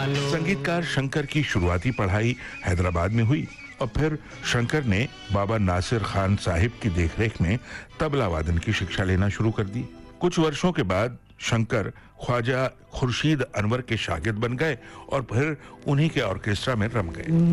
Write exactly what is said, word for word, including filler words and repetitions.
संगीतकार शंकर की शुरुआती पढ़ाई हैदराबाद में हुई और फिर शंकर ने बाबा नासिर खान साहिब की देखरेख में तबला वादन की शिक्षा लेना शुरू कर दी। कुछ वर्षों के बाद शंकर ख्वाजा खुर्शीद अनवर के शागिर्द बन गए और फिर उन्हीं के ऑर्केस्ट्रा में रम गए।